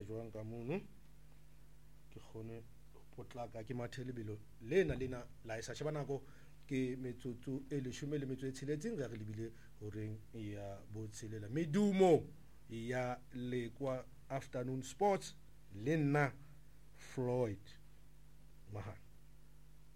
jwang ka mono ke kgone potlaka ke mathele bilo lena la isa sheba nako ke metsotso e 16 ga re lebile horeng ya botshelela medumo ya lekwa afternoon sports le nna Floyd Mahana.